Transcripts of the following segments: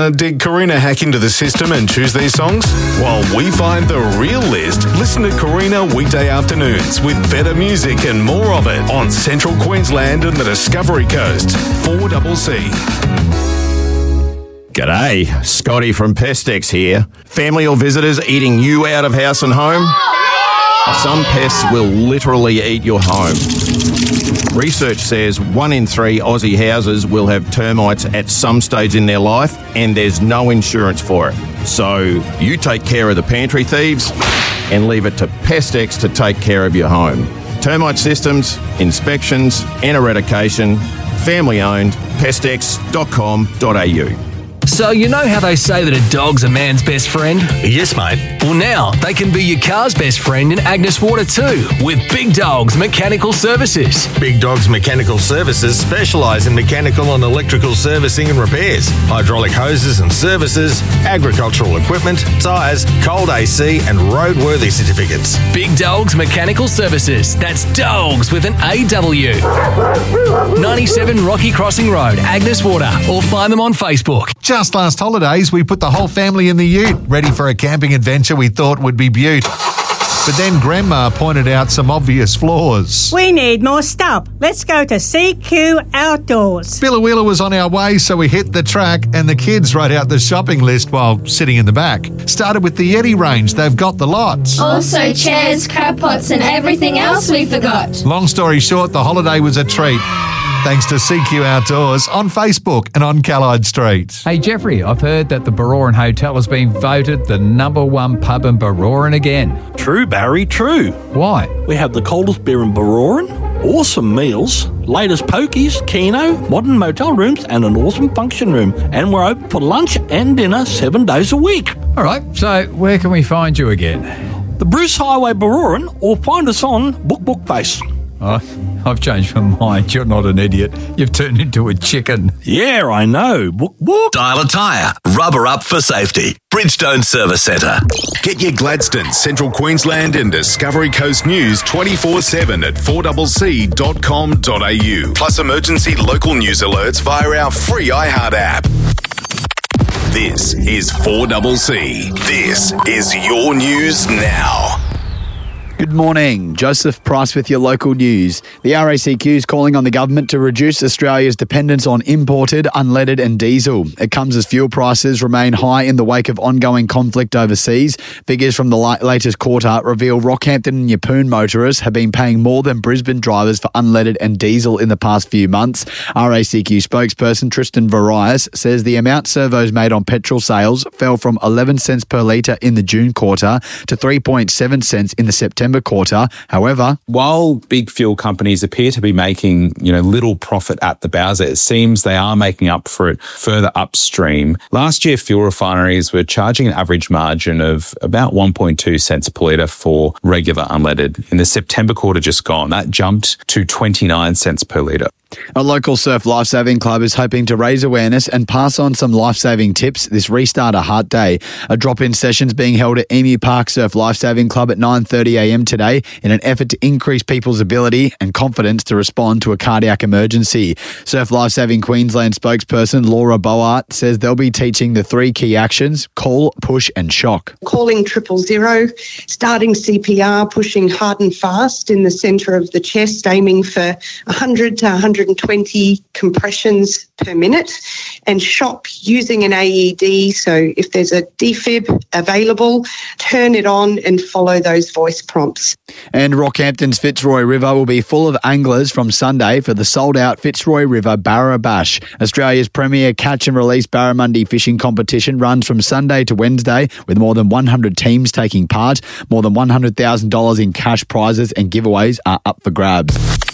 did Karina hack into the system and choose these songs? While we find the real list, listen to Karina weekday afternoons with better music and more of it on Central Queensland and the Discovery Coast. 4CC. G'day, Scotty from Pestex here. Family or visitors eating you out of house and home? Some pests will literally eat your home. Research says 1 in 3 Aussie houses will have termites at some stage in their life, and there's no insurance for it. So you take care of the pantry thieves and leave it to Pestex to take care of your home. Termite systems, inspections and eradication, family owned, pestex.com.au. So you know how they say that a dog's a man's best friend? Yes, mate. Well, now they can be your car's best friend in Agnes Water too, with Big Dogs Mechanical Services. Big Dogs Mechanical Services specialise in mechanical and electrical servicing and repairs, hydraulic hoses and services, agricultural equipment, tyres, cold AC and roadworthy certificates. Big Dogs Mechanical Services. That's dogs with an AW. 97 Rocky Crossing Road, Agnes Water, or find them on Facebook. Just last holidays, we put the whole family in the ute, ready for a camping adventure we thought would be beaut. But then Grandma pointed out some obvious flaws. We need more stuff. Let's go to CQ Outdoors. Billawheeler was on our way, so we hit the track and the kids wrote out the shopping list while sitting in the back. Started with the Yeti range. They've got the lots. Also chairs, crab pots and everything else we forgot. Long story short, the holiday was a treat. Thanks to CQ Outdoors on Facebook and on Callide Street. Hey Jeffrey, I've heard that the Baroran Hotel has been voted the #1 pub in Baroran again. True, Barry, true. Why? We have the coldest beer in Baroran, awesome meals, latest pokies, keno, modern motel rooms and an awesome function room. And we're open for lunch and dinner 7 days a week. All right, so where can we find you again? The Bruce Highway Baroran, or find us on Bookface. Oh, I've changed my mind. You're not an idiot. You've turned into a chicken. Yeah, I know. Book. Dial a tyre. Rubber up for safety. Bridgestone Service Centre. Get your Gladstone, Central Queensland and Discovery Coast news 24/7 at 4CC.com.au. Plus emergency local news alerts via our free iHeart app. This is 4CC. This is your news now. Good morning. Joseph Price with your local news. The RACQ is calling on the government to reduce Australia's dependence on imported, unleaded and diesel. It comes as fuel prices remain high in the wake of ongoing conflict overseas. Figures from the latest quarter reveal Rockhampton and Yeppoon motorists have been paying more than Brisbane drivers for unleaded and diesel in the past few months. RACQ spokesperson Tristan Varias says the amount servos made on petrol sales fell from 11 cents per litre in the June quarter to 3.7 cents in the September quarter. However, while big fuel companies appear to be making, little profit at the bowser, it seems they are making up for it further upstream. Last year, fuel refineries were charging an average margin of about 1.2 cents per litre for regular unleaded. In the September quarter just gone, that jumped to 29 cents per litre. A local surf lifesaving club is hoping to raise awareness and pass on some lifesaving tips this Restart a Heart Day. A drop-in session's being held at Emu Park Surf Lifesaving Club at 9:30am today in an effort to increase people's ability and confidence to respond to a cardiac emergency. Surf Lifesaving Queensland spokesperson Laura Boart says they'll be teaching the 3 key actions: call, push and shock. Calling 000, starting CPR, pushing hard and fast in the centre of the chest, aiming for 100 to 120 compressions per minute, and shock using an AED. So if there's a defib available, turn it on and follow those voice prompts. And Rockhampton's Fitzroy River will be full of anglers from Sunday for the sold-out Fitzroy River Barra Bash. Australia's premier catch and release barramundi fishing competition runs from Sunday to Wednesday with more than 100 teams taking part. More than $100,000 in cash prizes and giveaways are up for grabs.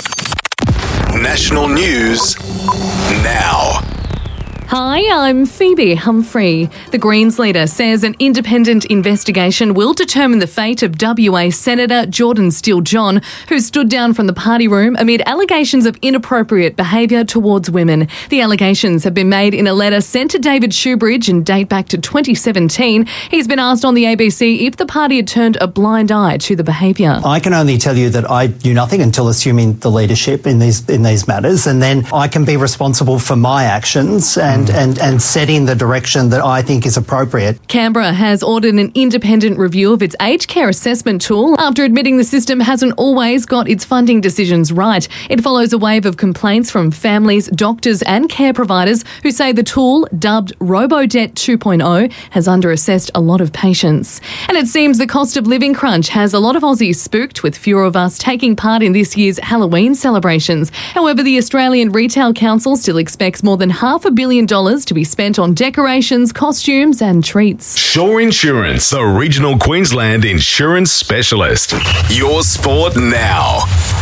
National news now. Hi, I'm Phoebe Humphrey. The Greens leader says an independent investigation will determine the fate of WA Senator Jordan Steele-John, who stood down from the party room amid allegations of inappropriate behaviour towards women. The allegations have been made in a letter sent to David Shoebridge and date back to 2017. He's been asked on the ABC if the party had turned a blind eye to the behaviour. I can only tell you that I do nothing until assuming the leadership in these matters, and then I can be responsible for my actions. And and setting the direction that I think is appropriate. Canberra has ordered an independent review of its aged care assessment tool after admitting the system hasn't always got its funding decisions right. It follows a wave of complaints from families, doctors and care providers who say the tool, dubbed RoboDebt 2.0, has underassessed a lot of patients. And it seems the cost of living crunch has a lot of Aussies spooked, with fewer of us taking part in this year's Halloween celebrations. However, the Australian Retail Council still expects more than $500 million to be spent on decorations, costumes and treats. Shore Insurance, the regional Queensland insurance specialist. Your sport now.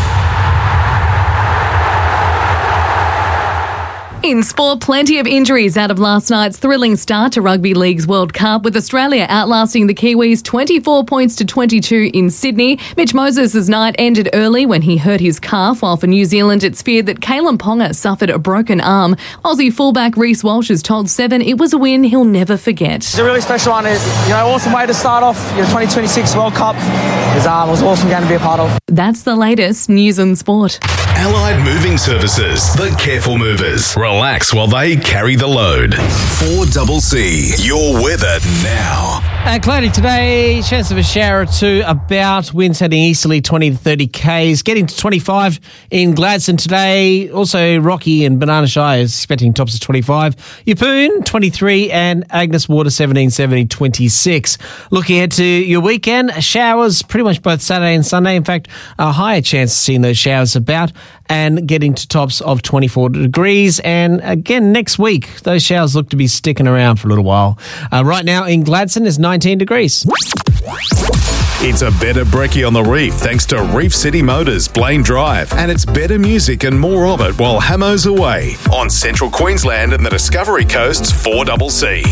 In sport, plenty of injuries out of last night's thrilling start to Rugby League's World Cup, with Australia outlasting the Kiwis 24 points to 22 in Sydney. Mitch Moses' night ended early when he hurt his calf, while for New Zealand it's feared that Kalen Ponga suffered a broken arm. Aussie fullback Reece Walsh has told Seven it was a win he'll never forget. It's a really special one. Awesome way to start off your 2026 World Cup. It was an awesome game to be a part of. That's the latest news and sport. Allied Moving Services, the careful movers. Relax while they carry the load. 4CC, your weather now. Cloudy today, chance of a shower or two about, winds heading easterly 20 to 30 k's, getting to 25 in Gladstone today. Also, Rocky and Banana Shire is expecting tops of 25. Yeppoon 23 and Agnes Water 17, 26. Looking ahead to your weekend, showers pretty much both Saturday and Sunday. In fact, a higher chance of seeing those showers about and getting to tops of 24 degrees. And again, next week, those showers look to be sticking around for a little while. Right now in Gladstone is 19 degrees. It's a better brekkie on the reef thanks to Reef City Motors, Blaine Drive. And it's better music and more of it while Hamo's away on Central Queensland and the Discovery Coast's 4CC.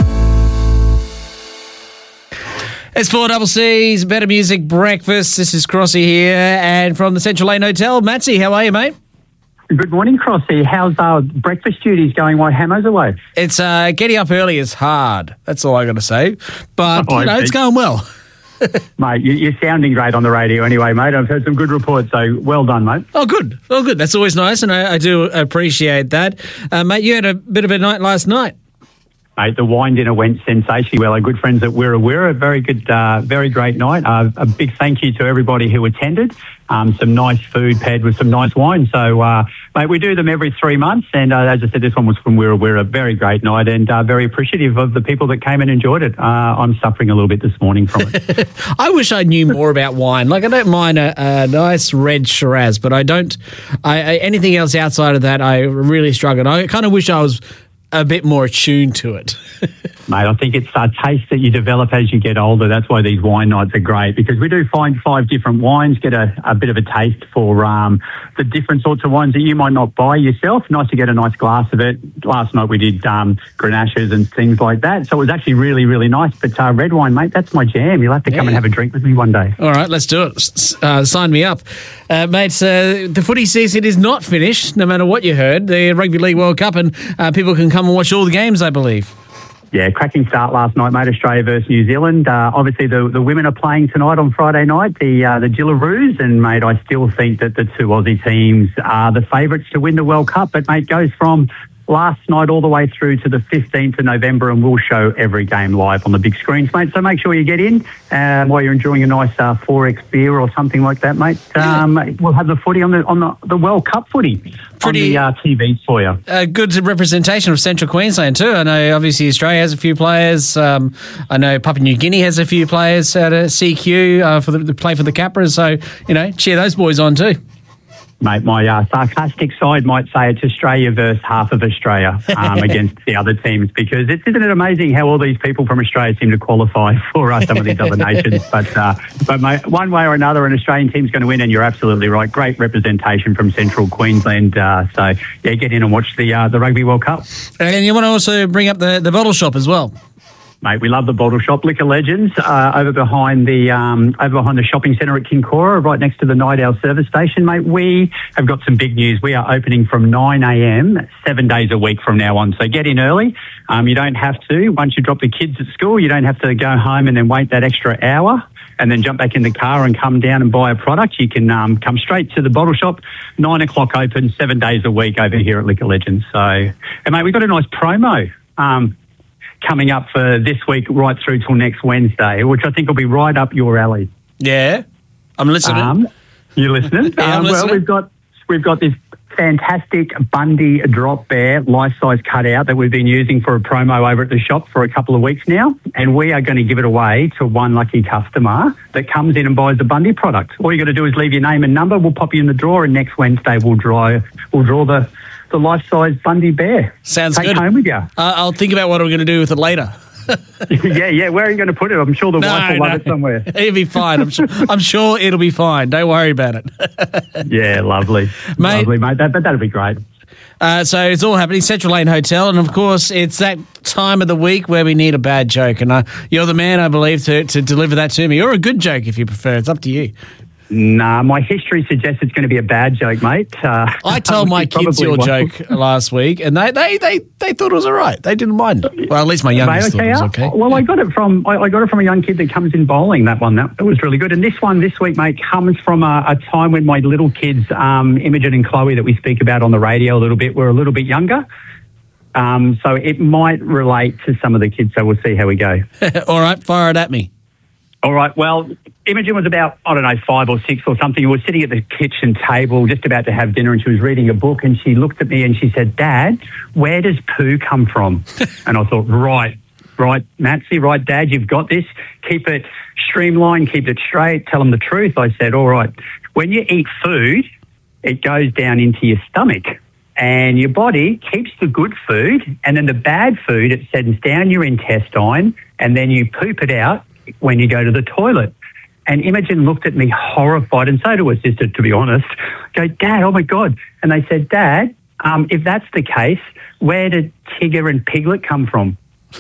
It's 4CC's Better Music Breakfast. This is Crossy here, and from the Central Lane Hotel. Matsy, how are you, mate? Good morning, Crossy. How's breakfast duties going while Hamo's away? It's getting up early is hard. That's all I got to say. But, it's going well. Mate, you're sounding great on the radio anyway, mate. I've heard some good reports, so well done, mate. Oh, good. That's always nice, and I do appreciate that. Mate, you had a bit of a night last night. Mate, the wine dinner went sensationally well. Our good friends at Wirra Wirra, very good, very great night. A big thank you to everybody who attended. Some nice food paired with some nice wine. So, mate, we do them every 3 months. And as I said, this one was from Wirra Wirra. Very great night and very appreciative of the people that came and enjoyed it. I'm suffering a little bit this morning from it. I wish I knew more about wine. Like, I don't mind a nice red Shiraz, but I don't. Anything else outside of that, I really struggle. I kind of wish I was a bit more attuned to it. Mate, I think it's a taste that you develop as you get older. That's why these wine nights are great, because we do find 5 different wines, get a bit of a taste for the different sorts of wines that you might not buy yourself. Nice to get a nice glass of it. Last night we did Grenaches and things like that. So it was actually really, really nice. But red wine, mate, that's my jam. You'll have to come and have a drink with me one day. All right, let's do it. Sign me up. Mate, the footy season is not finished, no matter what you heard. The Rugby League World Cup, and people can come and watch all the games, I believe. Yeah, cracking start last night, mate. Australia versus New Zealand. Obviously, the women are playing tonight on Friday night, the Gillaroos. And, mate, I still think that the 2 Aussie teams are the favourites to win the World Cup. But, mate, goes from last night all the way through to the 15th of November, and we'll show every game live on the big screens, mate. So make sure you get in while you're enjoying a nice 4X beer or something like that, mate. We'll have the footy on the World Cup footy on the TVs for you. Good representation of Central Queensland too. I know obviously Australia has a few players. I know Papua New Guinea has a few players out of CQ for the play for the Capras. So cheer those boys on too. Mate, my sarcastic side might say it's Australia versus half of Australia against the other teams, because isn't it amazing how all these people from Australia seem to qualify for some of these other nations? But mate, one way or another, an Australian team's going to win, and you're absolutely right. Great representation from Central Queensland. So, get in and watch the Rugby World Cup. And you want to also bring up the bottle shop as well. Mate, we love the bottle shop. Liquor Legends over behind the shopping centre at Kincora, right next to the Night Owl service station, mate. We have got some big news. We are opening from 9 a.m. 7 days a week from now on. So get in early. You don't have to. Once you drop the kids at school, you don't have to go home and then wait that extra hour. and then jump back in the car and come down and buy a product, you can come straight to the bottle shop, 9 o'clock open, 7 days a week over here at Liquor Legends. So, and mate, we've got a nice promo coming up for this week right through till next Wednesday, which I think will be right up your alley. Yeah, I'm listening. You listening? Yeah, I'm listening. Well, we've got this fantastic Bundy Drop Bear life-size cutout that we've been using for a promo over at the shop for a couple of weeks now, and we are going to give it away to one lucky customer that comes in and buys the Bundy product. All you got to do is leave your name and number. We'll pop you in the drawer, and next Wednesday we'll draw the life-size Bundy Bear. Sounds Take good. home with you. I'll think about what I'm going to do with it later. yeah. Where are you going to put it? I'm sure the wife will love it somewhere. It'll be fine. I'm sure it'll be fine. Don't worry about it. Yeah, lovely. Mate. Lovely, mate. That'll be great. So it's all happening, Central Lane Hotel, and of course it's that time of the week where we need a bad joke, and you're the man, I believe, to deliver that to me, or a good joke if you prefer. It's up to you. Nah, my history suggests it's going to be a bad joke, mate. I told my kids your joke last week, and they thought it was all right. They didn't mind it. Well, at least my youngest thought it was okay. Well, I got it from a young kid that comes in bowling. That one, that was really good. And this one this week, mate, comes from a time when my little kids, Imogen and Chloe, that we speak about on the radio a little bit, were a little bit younger. So it might relate to some of the kids. So we'll see how we go. All right, fire it at me. All right, well, Imogen was about, 5 or 6 or something. We were sitting at the kitchen table just about to have dinner, and she was reading a book, and she looked at me and she said, "Dad, where does poo come from?" And I thought, right, Matsy, right, Dad, you've got this. Keep it streamlined, keep it straight, tell them the truth. I said, all right, when you eat food, it goes down into your stomach, and your body keeps the good food, and then the bad food, it sends down your intestine, and then you poop it out when you go to the toilet. And Imogen looked at me horrified, and so did her sister, to be honest. Go, "Dad, oh my God." And they said, "Dad, if that's the case, where did Tigger and Piglet come from?"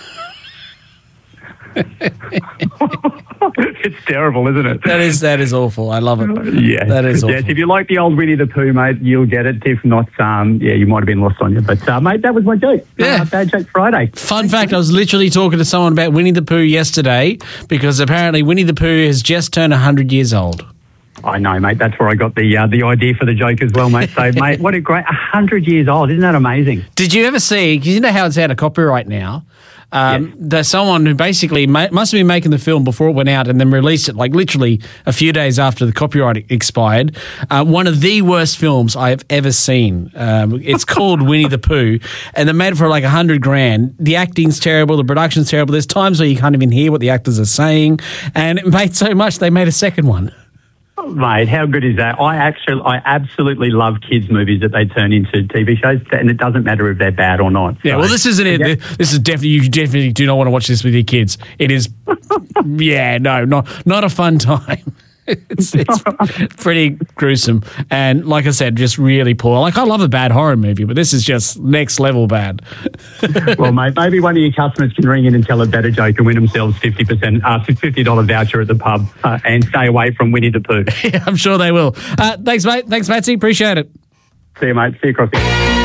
It's terrible, isn't it? That is awful. I love it. Yeah. That is awful. Yes, if you like the old Winnie the Pooh, mate, you'll get it. If not, you might have been lost on you. But, mate, that was my joke. Yeah. Bad Joke Friday. Fun fact, I was literally talking to someone about Winnie the Pooh yesterday, because apparently Winnie the Pooh has just turned 100 years old. I know, mate. That's where I got the idea for the joke as well, mate. So, mate, what a great 100 years old. Isn't that amazing? Did you ever see, because you know how it's out of copyright now, there's someone who basically must have been making the film before it went out and then released it like literally a few days after the copyright expired. One of the worst films I have ever seen. It's called Winnie the Pooh, and they made it for like $100,000. The acting's terrible, the production's terrible. There's times where you can't even hear what the actors are saying, and it made so much they made a second one. Mate, how good is that? I absolutely love kids' movies that they turn into TV shows, and it doesn't matter if they're bad or not. Yeah, well, this isn't it. This is definitely, you definitely do not want to watch this with your kids. It is, not a fun time. It's pretty gruesome, and like I said, just really poor. Like, I love a bad horror movie, but this is just next level bad. Well, mate, maybe one of your customers can ring in and tell a better joke and win themselves $50 voucher at the pub and stay away from Winnie the Pooh. Yeah, I'm sure they will. Thanks, mate. Thanks, Matsy. Appreciate it. See you, mate. See you across the